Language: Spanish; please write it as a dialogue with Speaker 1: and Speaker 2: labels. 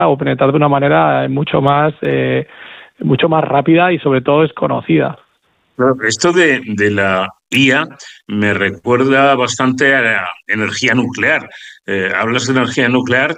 Speaker 1: o penetrar de una manera mucho más rápida y sobre todo desconocida.
Speaker 2: Esto de la IA me recuerda bastante a la energía nuclear. Hablas de energía nuclear